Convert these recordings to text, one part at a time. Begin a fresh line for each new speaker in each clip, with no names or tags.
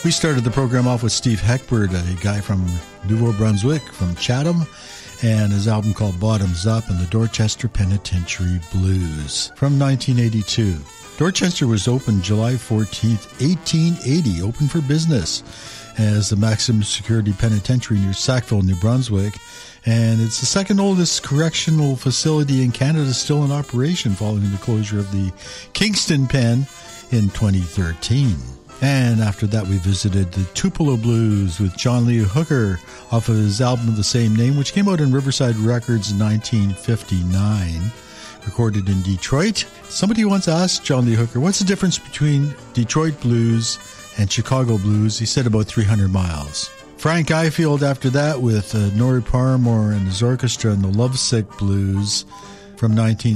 We started the program off with Steve Heckbert, a guy from Nouveau-Brunswick, from Chatham, and his album called Bottoms Up and the Dorchester Penitentiary Blues from 1982. Dorchester was opened July 14th, 1880, open for business as the maximum security penitentiary near Sackville, New Brunswick. And it's the second oldest correctional facility in Canada still in operation following the closure of the Kingston Pen in 2013. And after that, we visited the Tupelo Blues with John Lee Hooker off of his album of the same name, which came out on Riverside Records in 1959, recorded in Detroit. Somebody once asked John Lee Hooker, what's the difference between Detroit blues and Chicago blues? He said about 300 miles. Frank Ifield after that with Norrie Paramore and his orchestra and the Lovesick Blues from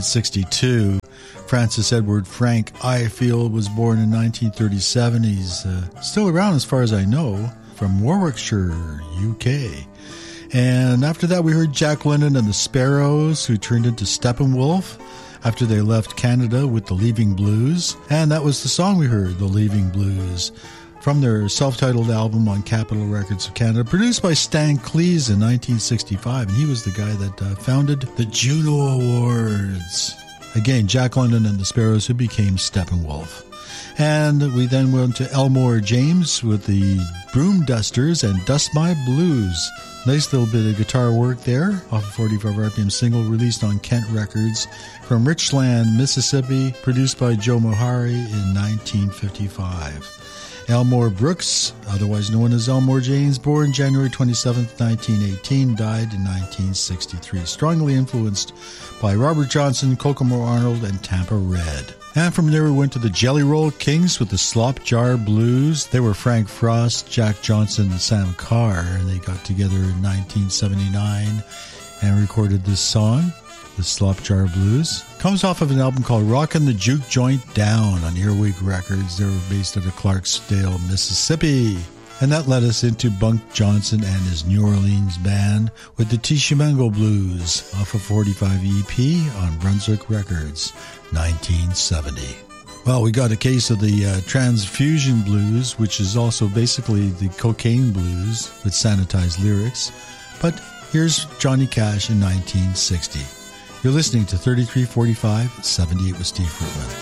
1962. Francis Edward Frank Ifield was born in 1937. He's still around as far as I know, from Warwickshire, UK. And after that we heard Jack London and the Sparrows, who turned into Steppenwolf after they left Canada with the Leaving Blues. And that was the song we heard, The Leaving Blues, from their self-titled album on Capitol Records of Canada, produced by Stan Cleese in 1965, and he was the guy that founded the Juno Awards. Again, Jack London and the Sparrows, who became Steppenwolf. And we then went to Elmore James with the Broom Dusters and Dust My Blues. Nice little bit of guitar work there off a 45 RPM single released on Kent Records from Richland, Mississippi, produced by Joe Mohari in 1955. Elmore Brooks, otherwise known as Elmore James, born January 27, 1918, died in 1963. Strongly influenced by Robert Johnson, Kokomo Arnold, and Tampa Red. And from there we went to the Jelly Roll Kings with the Slop Jar Blues. They were Frank Frost, Jack Johnson, and Sam Carr, and they got together in 1979 and recorded this song, the Slop Jar Blues. Comes off of an album called Rockin' the Juke Joint Down on Earwig Records. They were based out of Clarksdale, Mississippi. And that led us into Bunk Johnson and his New Orleans band with the Tishomingo Blues off of 45 EP on Brunswick Records, 1970. Well, we got a case of the Transfusion Blues, which is also basically the cocaine blues with sanitized lyrics. But here's Johnny Cash in 1960. You're listening to 3345 78 with Steve Fruitman.